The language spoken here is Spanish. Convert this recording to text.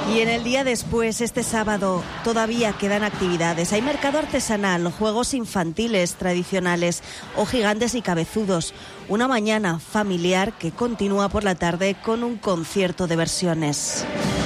Y en el día después, este sábado, todavía quedan actividades. Hay mercado artesanal, juegos infantiles tradicionales o gigantes y cabezudos. Una mañana familiar que continúa por la tarde con un concierto de versiones.